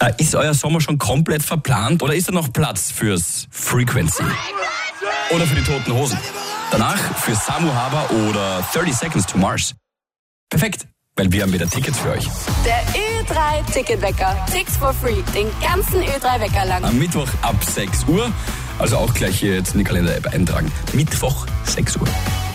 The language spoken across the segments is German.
Ist euer Sommer schon komplett verplant oder ist da noch Platz fürs Frequency? Oder für die Toten Hosen? Danach für Samu Haber oder 30 Seconds to Mars. Perfekt, weil wir haben wieder Tickets für euch. Der Ö3-Ticketwecker. Tickets for free. Den ganzen Ö3-Wecker lang. Am Mittwoch ab 6 Uhr. Also auch gleich hier jetzt in die Kalender-App eintragen. Mittwoch 6 Uhr.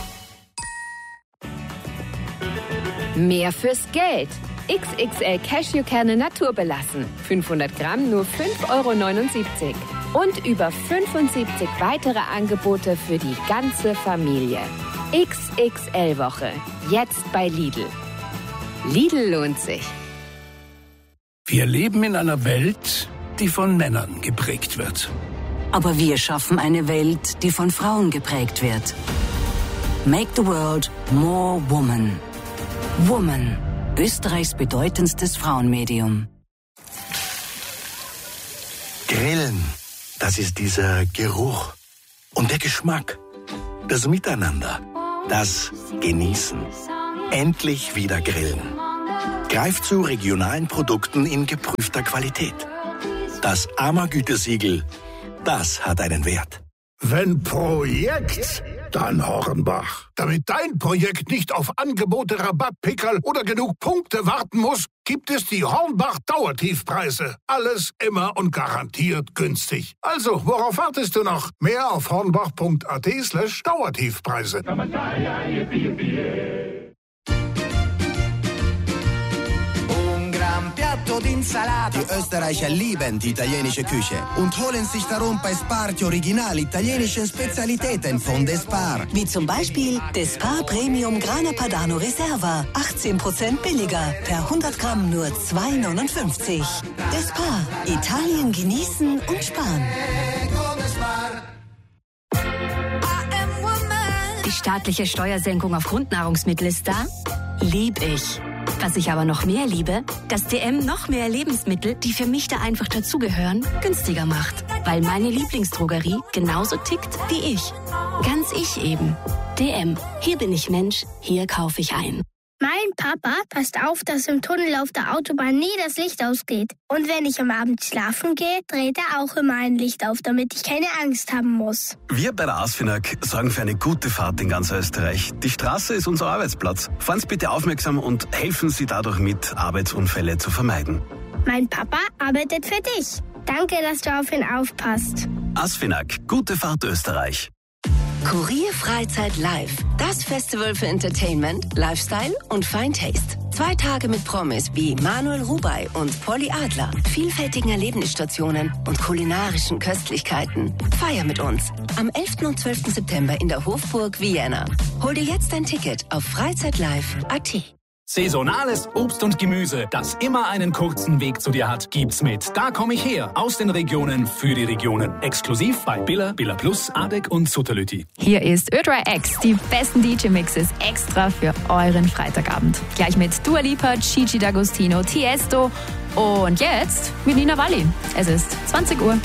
Mehr fürs Geld. XXL Cashewkerne naturbelassen. 500 Gramm nur 5,79 €. Und über 75 weitere Angebote für die ganze Familie. XXL-Woche. Jetzt bei Lidl. Lidl lohnt sich. Wir leben in einer Welt, die von Männern geprägt wird. Aber wir schaffen eine Welt, die von Frauen geprägt wird. Make the world more woman. Woman. Österreichs bedeutendstes Frauenmedium. Grillen, das ist dieser Geruch. Und der Geschmack. Das Miteinander. Das Genießen. Endlich wieder grillen. Greift zu regionalen Produkten in geprüfter Qualität. Das AMA-Gütesiegel, das hat einen Wert. Wenn Projekt, dann Hornbach. Damit dein Projekt nicht auf Angebote, Rabattpickerl oder genug Punkte warten muss, gibt es die Hornbach Dauertiefpreise. Alles immer und garantiert günstig. Also, worauf wartest du noch? Mehr auf hornbach.at/Dauertiefpreise. Die Österreicher lieben die italienische Küche und holen sich darum bei Spar die original italienischen Spezialitäten von Despar. Wie zum Beispiel Despar Premium Grana Padano Reserva. 18% billiger. Per 100 Gramm nur 2,59 €. Despar. Italien genießen und sparen. Die staatliche Steuersenkung auf Grundnahrungsmittel ist da? Lieb ich. Was ich aber noch mehr liebe, dass DM noch mehr Lebensmittel, die für mich da einfach dazugehören, günstiger macht. Weil meine Lieblingsdrogerie genauso tickt wie ich. Ganz ich eben. DM. Hier bin ich Mensch, hier kaufe ich ein. Mein Papa passt auf, dass im Tunnel auf der Autobahn nie das Licht ausgeht. Und wenn ich am Abend schlafen gehe, dreht er auch immer ein Licht auf, damit ich keine Angst haben muss. Wir bei der ASFINAG sorgen für eine gute Fahrt in ganz Österreich. Die Straße ist unser Arbeitsplatz. Fahren Sie bitte aufmerksam und helfen Sie dadurch mit, Arbeitsunfälle zu vermeiden. Mein Papa arbeitet für dich. Danke, dass du auf ihn aufpasst. ASFINAG, gute Fahrt Österreich. Kurier Freizeit Live. Das Festival für Entertainment, Lifestyle und Fine Taste. 2 Tage mit Promis wie Manuel Rubey und Polly Adler, vielfältigen Erlebnisstationen und kulinarischen Köstlichkeiten. Feier mit uns am 11. und 12. September in der Hofburg Vienna. Hol dir jetzt ein Ticket auf freizeitlive.at. Saisonales Obst und Gemüse, das immer einen kurzen Weg zu dir hat, gibt's mit Da komm ich her, aus den Regionen für die Regionen. Exklusiv bei Billa, Billa Plus, Adek und Sutterlüti. Hier ist Ö3X, die besten DJ-Mixes extra für euren Freitagabend. Gleich mit Dua Lipa, Gigi D'Agostino, Tiesto und jetzt mit Nina Walli. Es ist 20 Uhr.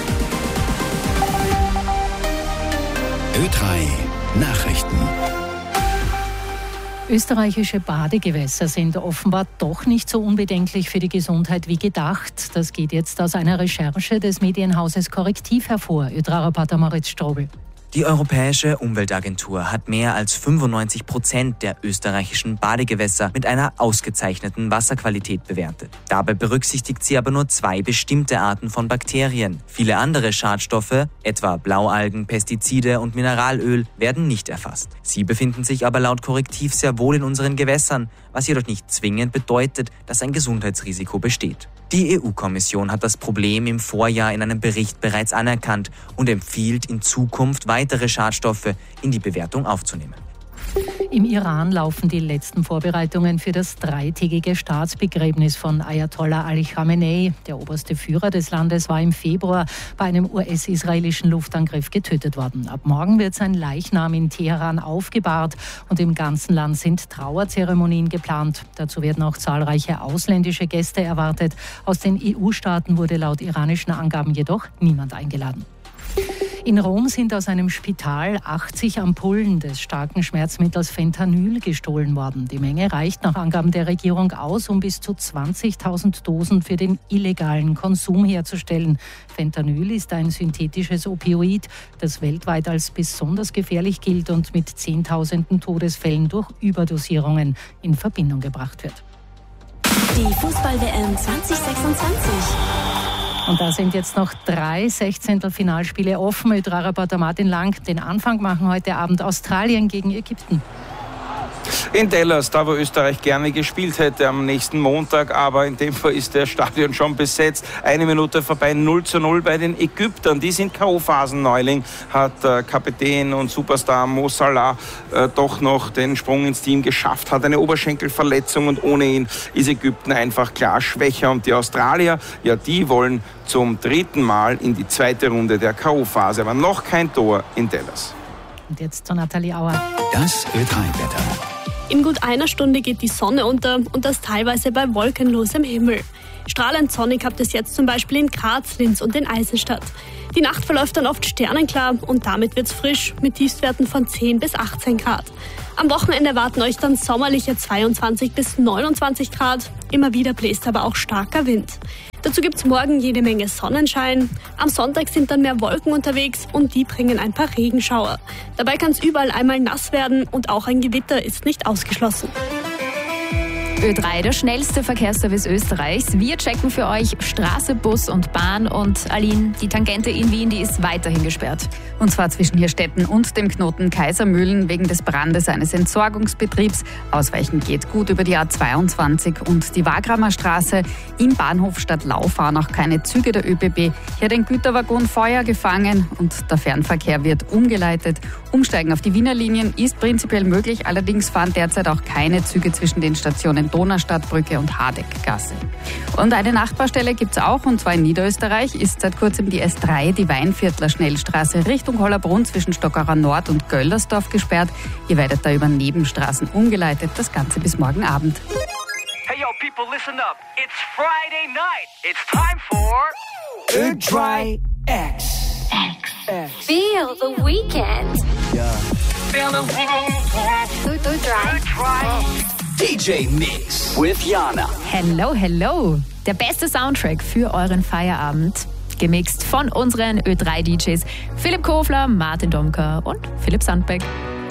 Ö3 Nachrichten. Österreichische Badegewässer sind offenbar doch nicht so unbedenklich für die Gesundheit wie gedacht. Das geht jetzt aus einer Recherche des Medienhauses Korrektiv hervor. Ö3-Reporter Moritz Strobel. Die Europäische Umweltagentur hat mehr als 95% der österreichischen Badegewässer mit einer ausgezeichneten Wasserqualität bewertet. Dabei berücksichtigt sie aber nur 2 bestimmte Arten von Bakterien. Viele andere Schadstoffe, etwa Blaualgen, Pestizide und Mineralöl, werden nicht erfasst. Sie befinden sich aber laut Korrektiv sehr wohl in unseren Gewässern, was jedoch nicht zwingend bedeutet, dass ein Gesundheitsrisiko besteht. Die EU-Kommission hat das Problem im Vorjahr in einem Bericht bereits anerkannt und empfiehlt in Zukunft weitere Schadstoffe in die Bewertung aufzunehmen. Im Iran laufen die letzten Vorbereitungen für das 3-tägige Staatsbegräbnis von Ayatollah Ali Khamenei. Der oberste Führer des Landes war im Februar bei einem US-israelischen Luftangriff getötet worden. Ab morgen wird sein Leichnam in Teheran aufgebahrt und im ganzen Land sind Trauerzeremonien geplant. Dazu werden auch zahlreiche ausländische Gäste erwartet. Aus den EU-Staaten wurde laut iranischen Angaben jedoch niemand eingeladen. In Rom sind aus einem Spital 80 Ampullen des starken Schmerzmittels Fentanyl gestohlen worden. Die Menge reicht nach Angaben der Regierung aus, um bis zu 20.000 Dosen für den illegalen Konsum herzustellen. Fentanyl ist ein synthetisches Opioid, das weltweit als besonders gefährlich gilt und mit Zehntausenden Todesfällen durch Überdosierungen in Verbindung gebracht wird. Die Fußball-WM 2026. Und da sind jetzt noch 3 Sechzehntelfinalspiele offen. Ö3-Reporter Martin Lang. Den Anfang machen heute Abend Australien gegen Ägypten. In Dallas, da wo Österreich gerne gespielt hätte am nächsten Montag, aber in dem Fall ist das Stadion schon besetzt. 1 Minute vorbei, 0:0 bei den Ägyptern. Die sind K.O.-Phasen-Neuling, hat Kapitän und Superstar Mo Salah doch noch den Sprung ins Team geschafft, hat eine Oberschenkelverletzung und ohne ihn ist Ägypten einfach klar schwächer. Und die Australier, ja, die wollen zum 3. Mal in die 2. Runde der K.O.-Phase, aber noch kein Tor in Dallas. Und jetzt zu Nathalie Auer. Das Ö3-Wetter. In gut einer Stunde geht die Sonne unter und das teilweise bei wolkenlosem Himmel. Strahlend sonnig habt es jetzt zum Beispiel in Graz, Linz und in Eisenstadt. Die Nacht verläuft dann oft sternenklar und damit wird's frisch mit Tiefstwerten von 10 bis 18 Grad. Am Wochenende erwarten euch dann sommerliche 22 bis 29 Grad. Immer wieder bläst aber auch starker Wind. Dazu gibt's morgen jede Menge Sonnenschein. Am Sonntag sind dann mehr Wolken unterwegs und die bringen ein paar Regenschauer. Dabei kann's überall einmal nass werden und auch ein Gewitter ist nicht ausgeschlossen. Ö3, der schnellste Verkehrsservice Österreichs. Wir checken für euch Straße, Bus und Bahn. Und Aline, die Tangente in Wien, die ist weiterhin gesperrt. Und zwar zwischen Hirstetten und dem Knoten Kaisermühlen wegen des Brandes eines Entsorgungsbetriebs. Ausweichen geht gut über die A22 und die Wagramer Straße. Im Bahnhof Stadtlau fahren auch keine Züge der ÖBB. Hier hat ein Güterwaggon Feuer gefangen und der Fernverkehr wird umgeleitet. Umsteigen auf die Wiener Linien ist prinzipiell möglich. Allerdings fahren derzeit auch keine Züge zwischen den Stationen Donaustadtbrücke und Hadeckgasse. Und eine Nachbarstelle gibt's auch, und zwar in Niederösterreich ist seit kurzem die S3, die Weinviertler Schnellstraße Richtung Hollerbrunn zwischen Stockerer Nord und Göllersdorf gesperrt. Ihr werdet da über Nebenstraßen umgeleitet, das Ganze bis morgen Abend. Hey yo people, listen up. It's Friday night. It's time for Ö3 X. Feel the weekend. Ja. Feel the weekend. Ö3. DJ Mix with Jana. Hello, hello. Der beste Soundtrack für euren Feierabend. Gemixt von unseren Ö3-DJs Philipp Kofler, Martin Domker und Philipp Sandbeck.